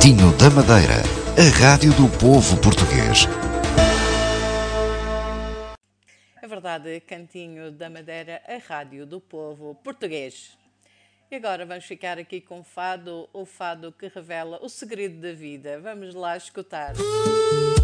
Cantinho da Madeira, a rádio do povo português. É verdade, Cantinho da Madeira, a rádio do povo português. E agora vamos ficar aqui com o fado que revela o segredo da vida. Vamos lá escutar.